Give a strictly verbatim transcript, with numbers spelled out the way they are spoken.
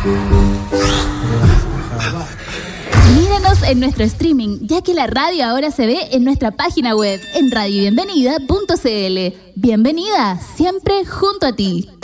Míranos en nuestro streaming, ya que la radio ahora se ve en nuestra página web en radio bienvenida punto c l. Bienvenida, siempre junto a ti.